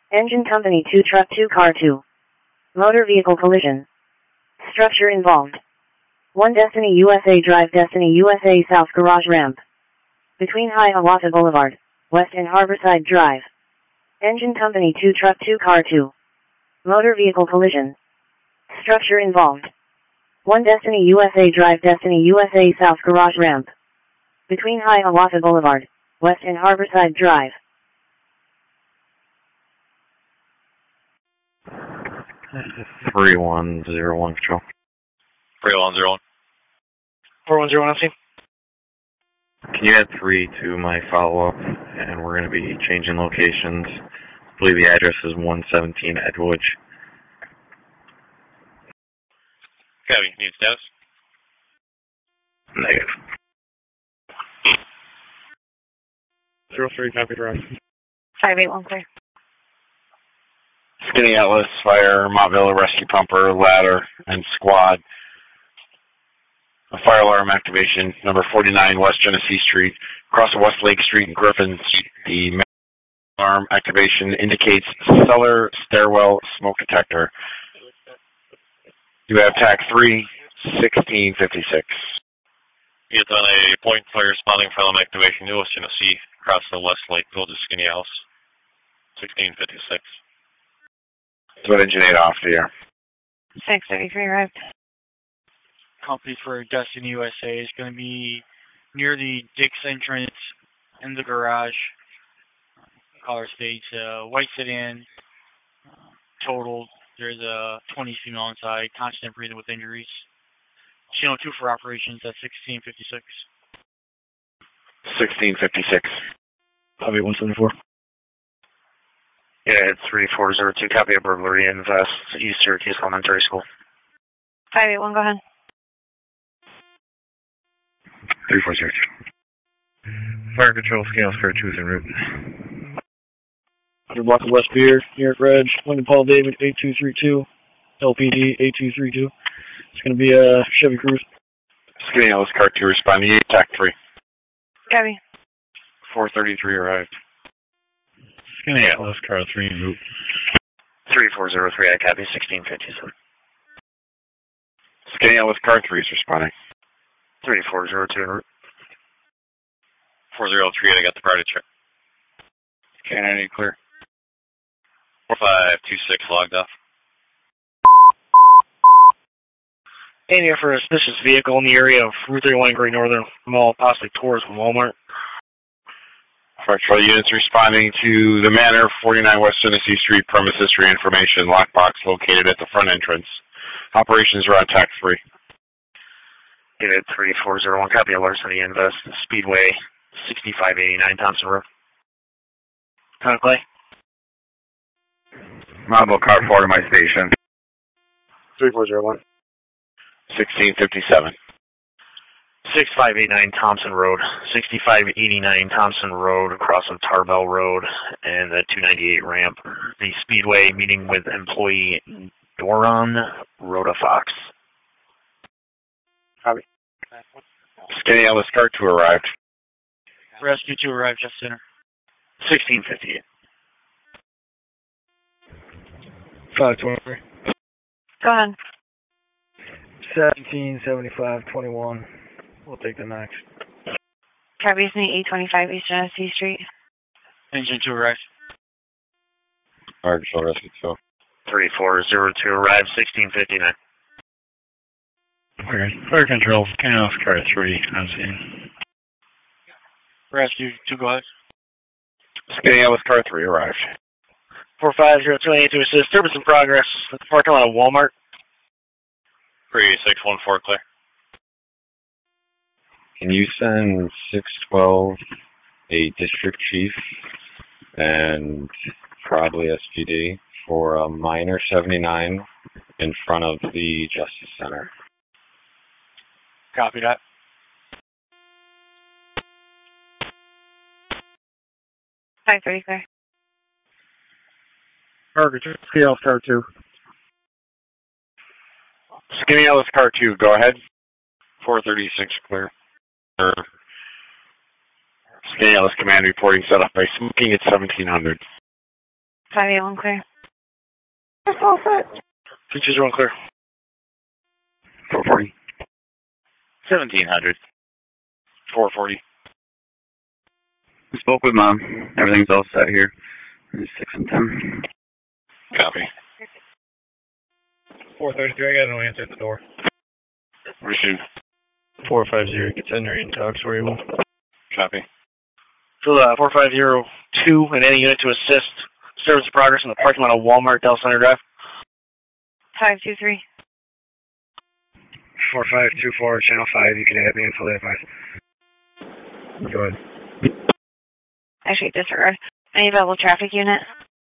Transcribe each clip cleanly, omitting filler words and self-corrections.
Engine company 2 truck 2 car 2. Motor vehicle collision. Structure involved. 1 Destiny USA Drive Destiny USA South Garage Ramp. Between Hiawatha Boulevard, West and Harborside Drive. Engine company 2 truck 2 car 2. Motor vehicle collision. Structure involved. 1 Destiny USA Drive Destiny USA South Garage Ramp. Between Hiawatha Boulevard, West and Harborside Drive. 3101 Patrol. 3101. 4101, I'll see. Can you add 3 to my follow-up? And we're going to be changing locations. I believe the address is 117 Edgewood. Copy. Need status? Negative. 03, copy, drive. 581 clear. Skinny Atlas, Fire, Montville, Rescue Pumper, Ladder, and Squad. A fire alarm activation, number 49 West Genesee Street, across West Lake Street and Griffin Street. The alarm activation indicates cellar stairwell smoke detector. You have TAC 3, 1656. It's on a point fire responding for alarm activation, New West Genesee, across the West Lake, Village of Skinny House, 1656. So engine 8 off the air. 633 arrived. Company for Destiny USA is going to be near the Dick's entrance in the garage. Caller states white sedan, totaled. There's a 20 female inside, constant breathing with injuries. Channel 2 for operations at 1656. 1656. Copy 174. Yeah, it's 3402. Copy of burglary in East Syracuse Elementary School. 581, go ahead. 3402. Fire Control, Scale Square 2 is en route. 100 block of West Beard, New York Reg, Lincoln Paul David, 8232, LPD 8232. It's going to be a Chevy Cruze. Skinny Atlas Car 2 responding, TAC 3. Copy. 433 arrived. Skinny Atlas Car 3 en route. 3403, I copy 1657. Skinny Atlas Car 3 is responding. 3402 en route. 403, I got the party check. K90 clear. 4526 logged off. And here for a suspicious vehicle in the area of Route 31 Great Northern Mall, possibly towards Walmart. Fire Patrol units responding to the Manor, 49 West Genesee Street, premise history information, lockbox located at the front entrance. Operations are on TAC 3. Unit 3401, copy of larceny invest, Speedway, 6589 Thompson Road. Kind of Clay. Montville Car 4 to my station. 3401. 1657. 6589 Thompson Road, 6589 Thompson Road, across of Tarbell Road and the 298 ramp. The Speedway meeting with employee Doron Rodafox. Copy. Skinny Atlas Car 2 arrived. Rescue 2 arrived just center. 1658. 523. Go ahead. 177521. We'll take the next. Copy, is 825 East Genesee Street. Engine 2 arrived. Fire Control Rescue 2. 3402 arrived, 1659. Fire Control, Skinny Atlas Car 3 on scene. Rescue 2, go ahead. Skinny Atlas Car 3 arrived. 4502 to assist. Disturbance in progress at the parking lot of Walmart. 3614 clear. Can you send 612 a district chief and probably SPD for a minor 79 in front of the Justice Center? Copy that. Five 30 clear. Skinny Atlas Car 2. Skinny Atlas Car 2, go ahead. 436 clear. Skinny Atlas Command reporting set up by smoking at 1700. 581 clear. All set. 220 clear. 440. 1700. 440. We spoke with Mom. Everything's all set here. 6 and 10. Copy. 433, I got no answer at the door. Receive. 450, contender in talks where you will. Copy. So 4502 and any unit to assist service of progress in the parking lot of Walmart, Del Center Drive. 523. 4524, channel 5, you can hit me until they advise. Go ahead. Actually, disregard. Any available traffic unit?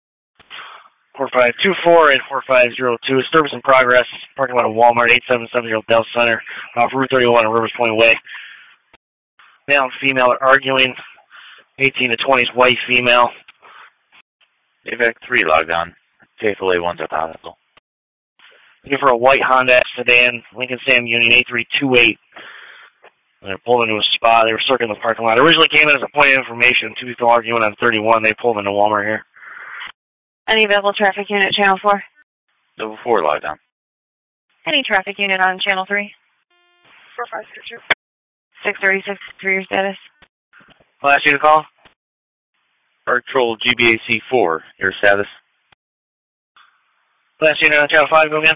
4524 and 4502, service in progress, parking lot of Walmart, 8770 Del Center, off Route 31 and Rivers Point Way. Male and female are arguing. 18 to 20 is white, female. AVAC 3 logged on. Faithful A1's are possible. Looking for a white Honda sedan, Lincoln Sam Union A328. They pulled into a spot. They were circling the parking lot. Originally came in as a point of information. Two people arguing on 31. They pulled into Walmart here. Any available traffic unit, channel 4? Level 4 logged on. Any traffic unit on channel 3? 4562. 636 for your status. Last unit call. Park Patrol GBAC 4, your status. Last unit on channel 5, go again.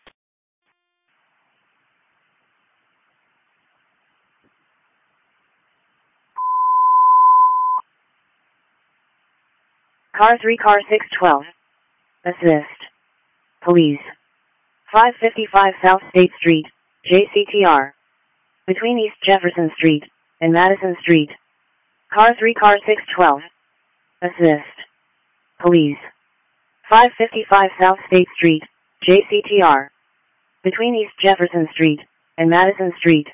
Car 3, car 612. Assist. Police. 555 South State Street, JCTR. Between East Jefferson Street and Madison Street. Car 3, car 612. Assist. Police. 555 South State Street, JCTR. Between East Jefferson Street and Madison Street.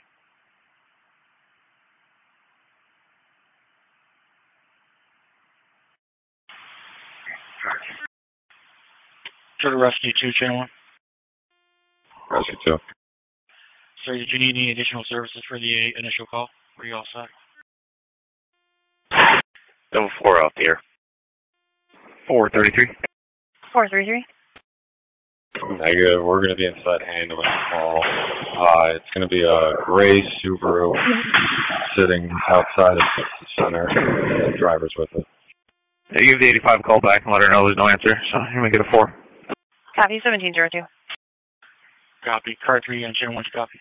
Try to rescue 2, channel 1. Rescue 2. Sir, did you need any additional services for the initial call? Were you all set? Level 4 out there. 433. 433. Negative. We're going to be inside handling the call. It's going to be a gray Subaru sitting outside of the center. The driver's with it. Yeah, give the 85 call back and let her know there's no answer. So here we get a 4. Copy 1702. Copy. Car 3 on channel 1, copy.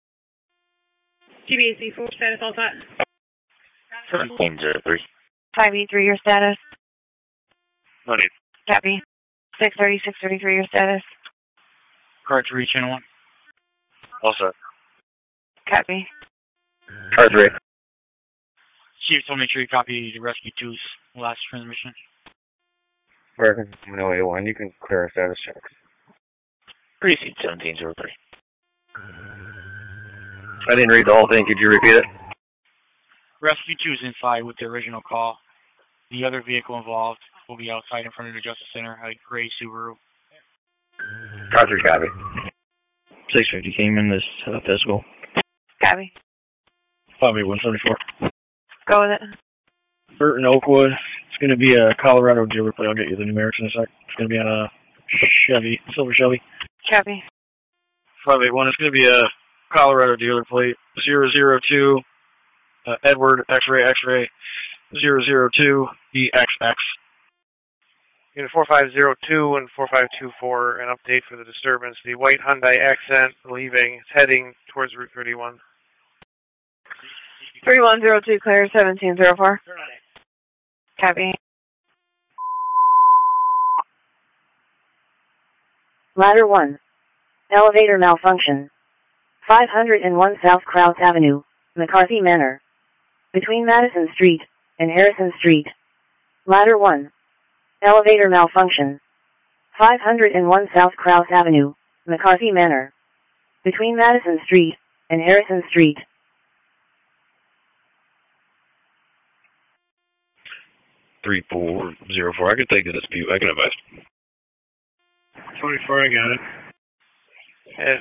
GBAC 4 status all set. 1703. 583 your status. No need. Copy. 630, 633 your status. Car 3, channel 1. All set. Copy. Car 3. Chief, so make sure you copy the rescue 2's last transmission. American 101, you can clear a status check. Receipt 1703. I didn't read the whole thing. Could you repeat it? Rescue 2 is inside with the original call. The other vehicle involved will be outside in front of the Justice Center, a gray Subaru. Car 3 copy. 650 came in this physical. Copy. 58174. Go with it. Burton Oakwood. It's going to be a Colorado dealer plate. I'll get you the numerics in a sec. It's going to be on a Chevy, silver Chevy. Copy. 581. It's going to be a Colorado dealer plate. 002 Edward X-ray X-ray 002 EXX. Unit 4502 and 4524, an update for the disturbance. The white Hyundai Accent leaving, it's heading towards Route 31. 3102 clear 1704. Copy. Ladder 1. Elevator malfunction. 501 South Krause Avenue, McCarthy Manor. Between Madison Street and Harrison Street. Ladder 1. Elevator malfunction. 501 South Krause Avenue, McCarthy Manor. Between Madison Street and Harrison Street. 3404. I can take the dispute. I can advise. 24, I got it. Yeah.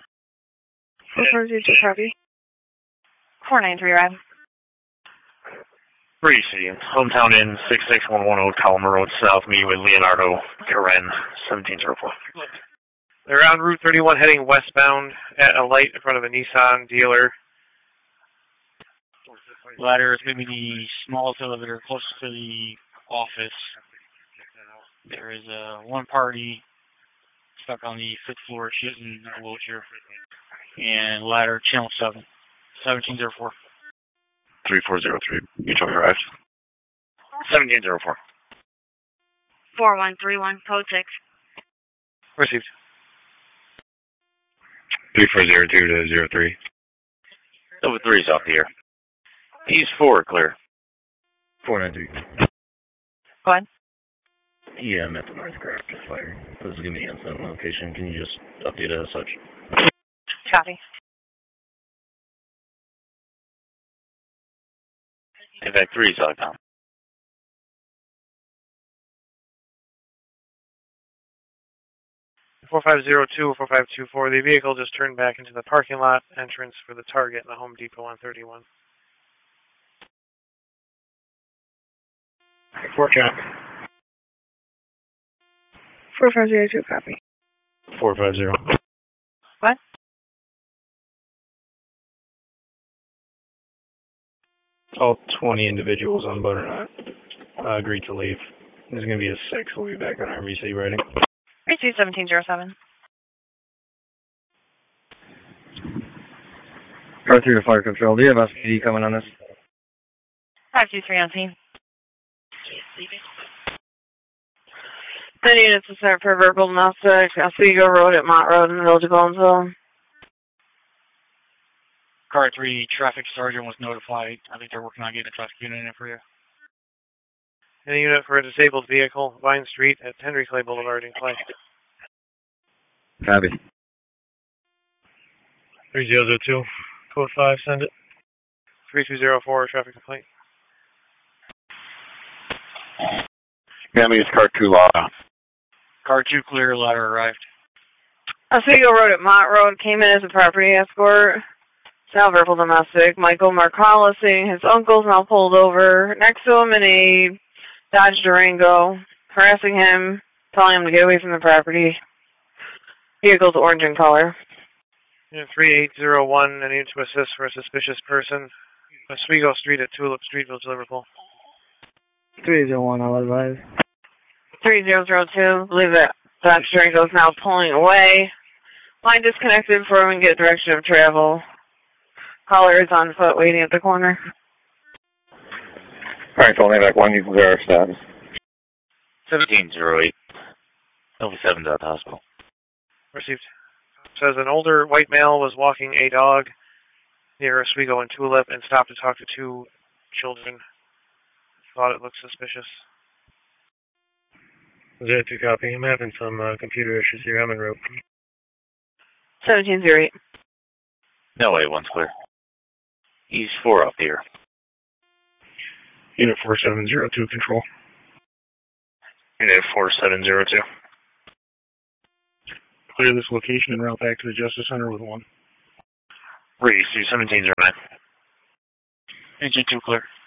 442 copy. 493 Ride. Brady City, Hometown Inn, 66110 Column Road South, meeting with Leonardo Karen, 1704. They're on Route 31 heading westbound at a light in front of a Nissan dealer. Ladder is going to be the smallest elevator closest to the office. There is one party stuck on the 5th floor shooting in a wheelchair. And ladder, channel 7, 1704. 3403. Mutual arrived. 1704. 4131, code 6. Received. 3402 to 03. Over 3 is off the air. East 4, clear. 493. Go ahead. Yeah, I'm at the Northcraft fire. This is going to be an incident location. Can you just update it as such? Copy. Evac 3 is outbound. Four 4502 or 4524. The vehicle just turned back into the parking lot entrance for the Target and the Home Depot on 31. Forecast. 4502, copy. 450. What? All 20 individuals on Butternut agreed to leave. There's going to be a 6. We'll be back on RBC writing. Receive 1707. Car 3 to fire control. Do you have SPD coming on this? 523 on scene. The units to start for verbal domestic, Oswego Road at Mott Road in the Village of Bonesville. Car 3 traffic sergeant was notified. I think they're working on getting a traffic unit in for you. And a unit for a disabled vehicle, Vine Street at Henry Clay Boulevard in Clay. Copy. 3002. Code 5, send it. 3204, traffic complaint. Miami is car 2 law. Car 2 clear, ladder arrived. Oswego Road at Mott Road came in as a property escort. Now verbal domestic. Michael Marcala seeing his uncle's now pulled over next to him in a Dodge Durango, harassing him, telling him to get away from the property. Vehicle's orange in color. Unit 3801, I need to assist for a suspicious person. Oswego Street at Tulip Street, Village, Liverpool. 301, I'll advise. 3002, believe that Dodge Durango is now pulling away. Line disconnected before we can get direction of travel. Caller is on foot waiting at the corner. Alright, so only back 1, you can clear our status. 1708. Nova 7 at the hospital. Received. Says an older white male was walking a dog near Oswego and Tulip and stopped to talk to 2 children. Thought it looked suspicious. Is to copy? I'm having some computer issues here. I'm en route. 1708. No way, one's clear. East 4 up the air. Unit 4702, control. Unit 4702. Clear this location and route back to the Justice Center with 1. Reese, 1709. Engine 2 clear.